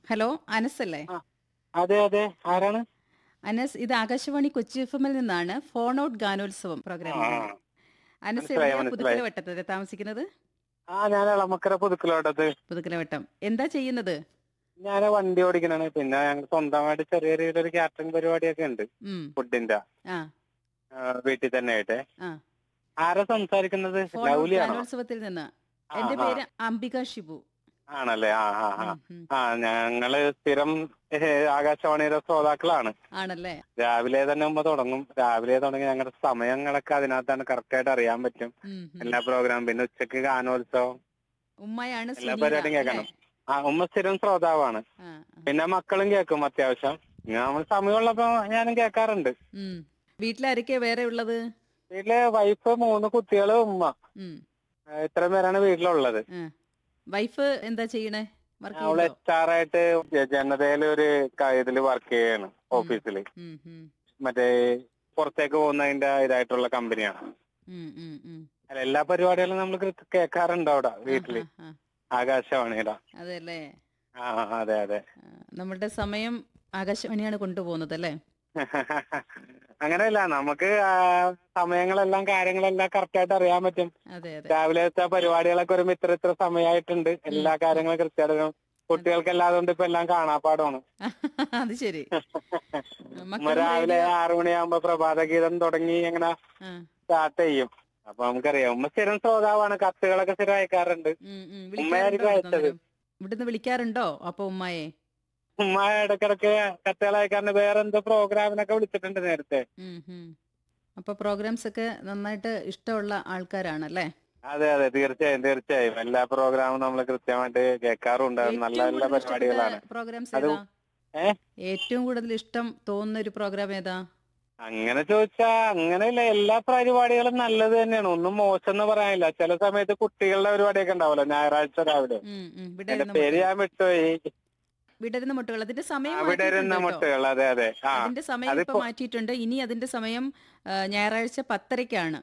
Hello, Anas അല്ലേ? ആ, അതെ അതെ, ആരാണ്? അനസ്, ഇത് ആകാശവാണി കൊച്ചി എഫ്-എമ്മിൽ നിന്നാണ്. ഫോൺ ഔട്ട് ഗാനോത്സവം ആ പ്രോഗ്രാമിൽ ആ, നിന്ന്. അനസ് മനസ്സിലായി എവിടെയാ? മനസ്സിലായി. പുതുക്കലവട്ടത്തല്ലേ താമസിക്കുന്നത്? ഞാൻ എളമക്കര പുതുക്കലോട്ടത്ത്. പുതുക്കലവട്ടം. എന്താ ചെയ്യുന്നത്? ഞാൻ വണ്ടി ഓടിക്കണാണ്. പിന്നെ ഞങ്ങൾ സ്വന്തമായിട്ട് ചെറിയ രീതിയിലൊരു കാറ്ററിംഗ് പരിപാടിയൊക്കെ ഉണ്ട്. ഉം. ഫുഡിന്റെ ആ വീട്ടിൽ തന്നെ ആയിട്ട്. ആ ആരാ സംസാരിക്കുന്നത്? Phone out ലൗലിയാണോ? ഗാനോത്സവത്തിൽ നിന്ന്. ആ എന്റെ ആ, പേര് അംബിക ഷിബു. ആണല്ലേ. ആ ആ ആ. ഉം, ഉം. ആ, ഞങ്ങള് സ്ഥിരം ആകാശവാണിയുടെ ശ്രോതാക്കളാണ്. ആണല്ലേ? രാവിലെ തന്നെ തുടങ്ങും. രാവിലെ തുടങ്ങി ഞങ്ങളുടെ സമയങ്ങളൊക്കെ അതിനകത്താണ് കറക്റ്റ് ആയിട്ട് അറിയാൻ പറ്റും. ഉം, ഉം. എല്ലാ പ്രോഗ്രാം, പിന്നെ ഉച്ചക്ക് ഗാനോത്സവം, ഉമ്മയാണ് എല്ലാ സുനീറ പരിപാടിയും അല്ലേ? കേൾക്കണം. ഉമ്മ സ്ഥിരം ശ്രോതാവാണ്. ആ ആ. പിന്നെ മക്കളും കേൾക്കും അത്യാവശ്യം. നമ്മൾ സമയമുള്ളപ്പോ ഞാനും കേൾക്കാറുണ്ട്. ഉം. വീട്ടിലാരൊക്കെയാ വേറെ ഉള്ളത്? വീട്ടില് വൈഫ്, 3 കുട്ടികള്, ഉമ്മ. ഉം. ഇത്രയും പേരാണ് വീട്ടിലുള്ളത്. ആ. വൈഫ് എന്താ ചെയ്യണേ? വർക്ക് അവള് ചെയ്യണ്ടോ? HR ആയിട്ട് ജനതയില് ഒരു ഇതില് വർക്ക് ചെയ്യാണ്, ഉം, ഓഫീസില്. ഉം, ഉം. മറ്റേ പുറത്തേക്ക് പോകുന്നതിന്റെ ഇതായിട്ടുള്ള കമ്പനിയാണ്. ഉം, ഉം, ഉം. അല്ല, എല്ലാ പരിപാടികളും നമ്മൾ കേൾക്കാറുണ്ട് അവിടെ ആ വീട്ടില്, ഹാ ഹാ. ആകാശവാണിയുടെ. അതെല്ലേ? ആ, അതെ അതെ. നമ്മളുടെ സമയം ആകാശവാണിയാണ് കൊണ്ടുപോകുന്നത് അല്ലേ? അങ്ങനെയല്ല, നമുക്ക് സമയങ്ങളെല്ലാം കാര്യങ്ങളെല്ലാം കറക്റ്റ് ആയിട്ട് അറിയാൻ പറ്റും. അതെ അതെ. രാവിലത്തെ പരിപാടികളൊക്കെ ഒരു ഇത്ര സമയമായിട്ടുണ്ട്. ഉം, എല്ലാ ഉം. കാര്യങ്ങളും കൃത്യമായിട്ട് അതെ. കുട്ടികൾക്ക് എല്ലാതുകൊണ്ട് ഇപ്പൊ എല്ലാം കാണാപ്പാടമാണ്. അത് ശരി. ഉമ്മ മക്കളും രാവിലെ റേഡിയോ. 6 മണിയാകുമ്പോ പ്രഭാത ഗീതം തുടങ്ങി അങ്ങനെ ആ. സ്റ്റാർട്ട് ചെയ്യും. അപ്പൊ നമുക്കറിയാം ഉമ്മ സ്ഥിരം ശ്രോതാവാണ്. കത്തുകളൊക്കെ സ്ഥിരം അയക്കാറുണ്ട്. ഉം, ഉം. വിളിക്കാറുണ്ടോ ഉമ്മയായിരിക്കും ഇവിടുന്ന് അയച്ചത്. അന്നേരം? ഇവിടുന്ന് വിളിക്കാറുണ്ടോ അപ്പൊ ഉമ്മായെ? ഉമ്മ ഇടക്കിടക്ക് കത്തുകൾ അയക്കാറുണ്ട്. വേറെ എന്തോ പ്രോഗ്രാമിനൊക്കെ വിളിച്ചിട്ടുണ്ട് നേരത്തെ. ഉം, ഉം. അപ്പൊ പ്രോഗ്രാംസ് ഒക്കെ നന്നായിട്ട് ഇഷ്ടമുള്ള ആൾക്കാരാണല്ലേ? അതെ അതെ, തീർച്ചയായും തീർച്ചയായും. എല്ലാ പ്രോഗ്രാമും നമ്മൾ കൃത്യമായിട്ട് കേൾക്കാറുണ്ട്. അത് നല്ല ഏറ്റവും നല്ല കൂടുതൽ ഇഷ്ടപ്പെട്ട പരിപാടികളാണ്. പ്രോഗ്രാംസ് അത് ഏതാ? ഏ ഏറ്റവും കൂടുതൽ ഇഷ്ടം തോന്നുന്ന ഒരു പ്രോഗ്രാം ഏതാ? അങ്ങനെ ചോദിച്ചാ അങ്ങനെയല്ല, എല്ലാ പരിപാടികളും നല്ലത് തന്നെയാണ്. ഒന്നും മോശം എന്ന് പറയാനില്ല. ചില സമയത്ത് കുട്ടികളുടെ പരിപാടിയൊക്കെ ഉണ്ടാവല്ലോ ഞായറാഴ്ച രാവിലെ. ഉം, ഉം. അതിന്റെ വിടരുന്ന പേര് മുട്ടുകൾ. ഞാൻ വിട്ടുപോയി. വിടരുന്ന മുട്ടുകൾ. അതിന്റെ സമയം വിടരുന്ന മാറ്റിയിട്ടുണ്ട് കേട്ടോ. മുട്ടുകൾ, അതെ അതെ. അതിന്റെ സമയം ഇപ്പൊ അതിപ്പോ മാറ്റിയിട്ടുണ്ട്. ഇനി അതിന്റെ സമയം ഞായറാഴ്ച 10:30-ക്കാണ്.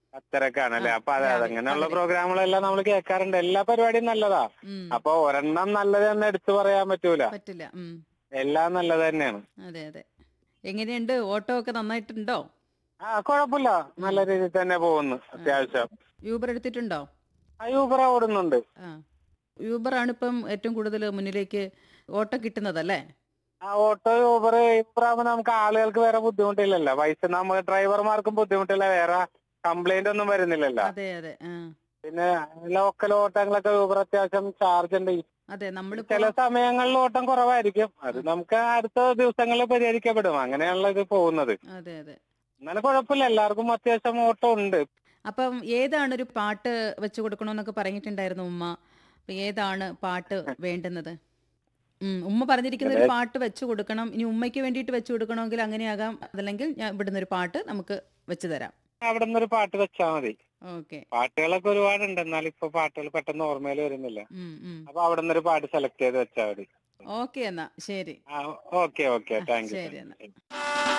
ആ, അത്തരക്കാണല്ലേ. അപ്പൊ അതെ അതെ, രാവിലെ അങ്ങനെയുള്ള പകല്. പ്രോഗ്രാമുകളെല്ലാം നമ്മൾ കേൾക്കാറുണ്ട്. എല്ലാ പരിപാടിയും നല്ലതാ. ഉം. അപ്പൊ ഒരെണ്ണം നല്ലത് എന്ന് എടുത്തു പറയാൻ പറ്റൂല. പറ്റില്ല. ഉം. എല്ലാം നല്ലത് തന്നെയാണ്. അതെ അതെ. എങ്ങനെയുണ്ട്? ഓട്ടോ ഒക്കെ നന്നായിട്ടുണ്ടോ? കുഴപ്പമില്ല. ഉം. നല്ല രീതിയിൽ തന്നെ പോകുന്നു ആ. അത്യാവശ്യം. യൂബർ എടുത്തിട്ടുണ്ടോ? യൂബർ ഓടുന്നുണ്ട്. ആ. യൂബറാണ് ഇപ്പം ഏറ്റവും കൂടുതൽ മുന്നിലേക്ക് ഓട്ടോ കിട്ടുന്നതല്ലേ? ഓട്ടോ യൂബർ ഇപ്പറാകുമ്പോ നമുക്ക് ആളുകൾക്ക് വേറെ ബുദ്ധിമുട്ടില്ലല്ലോ. പൈസ നമുക്ക് ഡ്രൈവർമാർക്കും ബുദ്ധിമുട്ടില്ല. വേറെ കംപ്ലൈന്റ് ഒന്നും വരുന്നില്ലല്ലോ. അതെ അതെ. ആ. പിന്നെ ലോക്കൽ ഓട്ടങ്ങളൊക്കെ യൂബർ അത്യാവശ്യം ചാർജ് ഉണ്ട്. അതെ, നമ്മളിപ്പോ. ചില സമയങ്ങളിൽ ഓട്ടം കുറവായിരിക്കും. അത് ആ. നമുക്ക് അടുത്ത ദിവസങ്ങളിൽ പരിഹരിക്കപ്പെടും. അങ്ങനെയാണല്ലോ ഇത് പോകുന്നത്. അതെ അതെ. എന്നാലും കുഴപ്പമില്ല, എല്ലാവർക്കും അത്യാവശ്യം ഓട്ടം ഉണ്ട്. അപ്പം ഏതാണ് ഒരു പാട്ട് വെച്ചു കൊടുക്കണമെന്നൊക്കെ പറഞ്ഞിട്ടുണ്ടായിരുന്നു ഉമ്മ. അപ്പൊ ഏതാണ് പാട്ട് വേണ്ടുന്നത്? ഉമ്മ പറഞ്ഞിരിക്കുന്ന ഒരു ഇവിടെ പാട്ട് വെച്ചു കൊടുക്കണം. ഇനി ഉമ്മയ്ക്ക് വേണ്ടിയിട്ട് വെച്ചു കൊടുക്കണമെങ്കിൽ അങ്ങനെയാകാം. അതല്ലെങ്കിൽ ഞാൻ ഇവിടുന്ന് ഒരു പാട്ട് നമുക്ക് വെച്ചു തരാം. അവിടെ നിന്നൊരു പാട്ട് വെച്ചാൽ മതി. ഓക്കെ. പാട്ടുകളൊക്കെ ഒരുപാടുണ്ട്, എന്നാലും ഇപ്പൊ പാട്ടുകൾ പെട്ടെന്ന് ഓർമ്മയിൽ വരുന്നില്ല. അപ്പൊ അവിടെ നിന്നൊരു പാട്ട് സെലക്ട് ചെയ്ത് വെച്ചാൽ മതി. ഓക്കെ എന്നാ ശരി. ഓക്കെ ഓക്കെ, താങ്ക് യു ശരി താങ്ക് എന്നാ. യു.